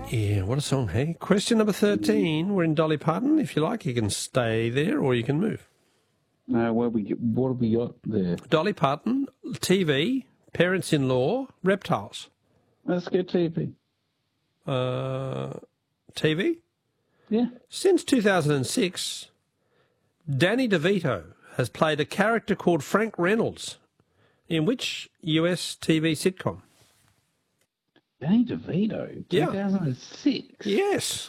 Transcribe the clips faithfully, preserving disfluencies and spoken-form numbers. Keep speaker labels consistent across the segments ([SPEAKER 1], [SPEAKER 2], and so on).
[SPEAKER 1] Yeah, what a song, hey? Question number thirteen. We're in Dolly Parton. If you like, you can stay there or you can move.
[SPEAKER 2] No, where we get, what have we got there?
[SPEAKER 1] Dolly Parton, T V, parents-in-law, reptiles.
[SPEAKER 2] Let's get T V.
[SPEAKER 1] Uh, T V?
[SPEAKER 2] Yeah.
[SPEAKER 1] Since two thousand six, Danny DeVito has played a character called Frank Reynolds in which U S T V sitcom?
[SPEAKER 2] Danny DeVito,
[SPEAKER 1] Yeah.
[SPEAKER 2] two thousand six.
[SPEAKER 1] Yes.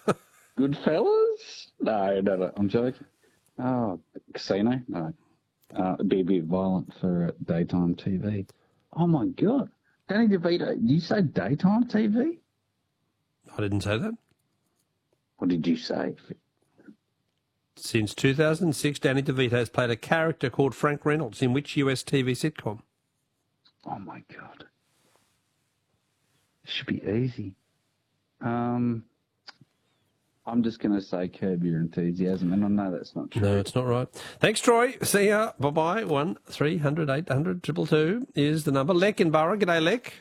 [SPEAKER 2] Goodfellas? No, no, no, I'm joking. Oh, Casino? No. Uh, it'd be a bit violent for uh, daytime T V. Oh, my God. Danny DeVito, did you say daytime T V?
[SPEAKER 1] I didn't say that.
[SPEAKER 2] What did you say?
[SPEAKER 1] Since two thousand six, Danny DeVito has played a character called Frank Reynolds in which U S T V sitcom?
[SPEAKER 2] Oh, my God. This should be easy. Um... I'm just going to say Curb Your Enthusiasm, and I know that's not true.
[SPEAKER 1] No, it's not right. Thanks, Troy. See ya. Bye-bye. One three hundred eight hundred triple two is the number. Lek in Borough. G'day, Lek.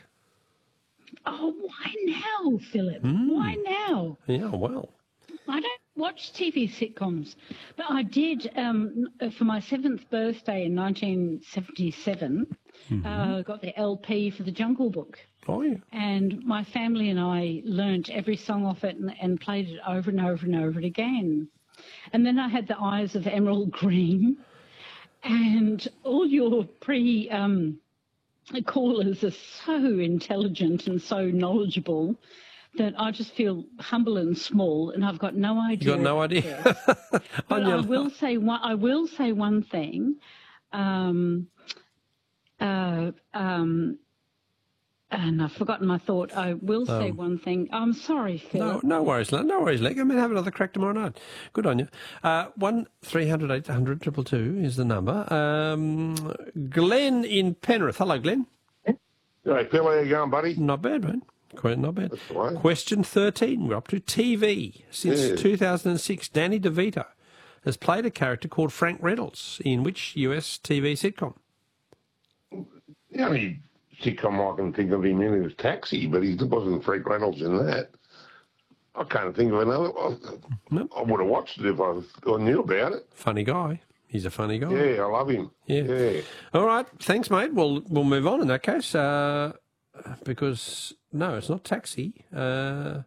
[SPEAKER 3] Oh, why now, Philip?
[SPEAKER 1] Mm.
[SPEAKER 3] Why now?
[SPEAKER 1] Yeah, well.
[SPEAKER 3] I don't watch T V sitcoms, but I did um, for my seventh birthday in nineteen seventy-seven. Mm-hmm. uh, got the L P for the Jungle Book.
[SPEAKER 1] Oh, yeah.
[SPEAKER 3] And my family and I learnt every song off it and, and played it over and over and over it again. And then I had the Eyes of Emerald Green, and all your pre um, callers are so intelligent and so knowledgeable that I just feel humble and small, and I've got no idea.
[SPEAKER 1] You got no idea.
[SPEAKER 3] But I will say one. I will say one thing. Um, uh, um, and I've forgotten my thought. I will say um, one thing. I'm sorry, Phil.
[SPEAKER 1] No, no worries, no worries, Leg. I mean, have another crack tomorrow night. Good on you. Uh, one three hundred eight hundred triple two is the number. Um, Glenn in Penrith. Hello, Glenn.
[SPEAKER 4] Hey, Phil, how you going, buddy?
[SPEAKER 1] Not bad, man. Not bad.
[SPEAKER 4] That's all right.
[SPEAKER 1] Question thirteen. We're up to T V. Since
[SPEAKER 4] yeah.
[SPEAKER 1] two thousand six, Danny DeVito has played a character called Frank Reynolds in which U S T V sitcom?
[SPEAKER 4] The only sitcom I can think of him in is Taxi, but he wasn't Frank Reynolds in that. I can't think of another. I,
[SPEAKER 1] nope.
[SPEAKER 4] I would have watched it if I, I knew about it.
[SPEAKER 1] Funny guy. He's a funny guy.
[SPEAKER 4] Yeah, I love him.
[SPEAKER 1] Yeah.
[SPEAKER 4] yeah.
[SPEAKER 1] All right. Thanks, mate. We'll we'll move on in that case. Uh, because no, it's not Taxi. Uh,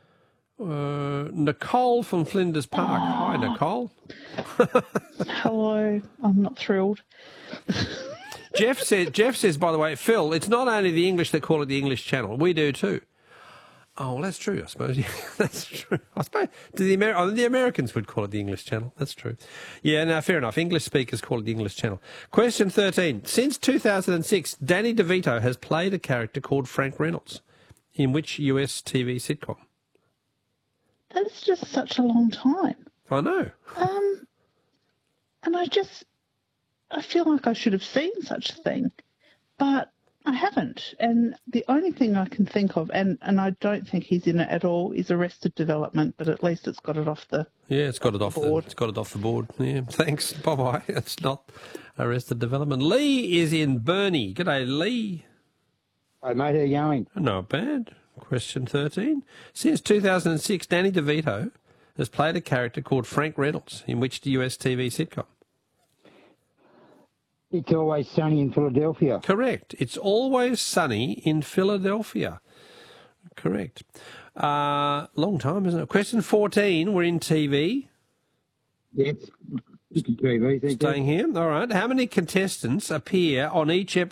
[SPEAKER 1] uh, Nicole from Flinders Park. Oh. Hi, Nicole.
[SPEAKER 5] Hello. I'm not thrilled.
[SPEAKER 1] Jeff says. Jeff says. By the way, Phil, it's not only the English that call it the English Channel. We do too. Oh, well, that's true, I suppose. Yeah, that's true. I suppose do the, Amer- oh, the Americans would call it the English Channel. That's true. Yeah, no, fair enough. English speakers call it the English Channel. Question thirteen. Since two thousand six, Danny DeVito has played a character called Frank Reynolds in which U S T V sitcom?
[SPEAKER 5] That's just such a long time.
[SPEAKER 1] I know.
[SPEAKER 5] Um, and I just, I feel like I should have seen such a thing, but I haven't. And the only thing I can think of, and, and I don't think he's in it at all, is Arrested Development, but at least it's got it off the
[SPEAKER 1] Yeah, it's got it off
[SPEAKER 5] the
[SPEAKER 1] the
[SPEAKER 5] board.
[SPEAKER 1] It's got it off the board. Yeah, thanks. Bye-bye. It's not Arrested Development. Lee is in Burnie. G'day, Lee.
[SPEAKER 6] Hey, mate, how you going?
[SPEAKER 1] Not bad. Question thirteen. Since two thousand six, Danny DeVito has played a character called Frank Reynolds in which U S T V sitcom?
[SPEAKER 6] It's Always Sunny in Philadelphia.
[SPEAKER 1] Correct. It's Always Sunny in Philadelphia. Correct. Uh, long time, isn't it? Question fourteen. We're in T V.
[SPEAKER 6] Yes. T V, thank you.
[SPEAKER 1] Staying here. All right. How many contestants appear on each episode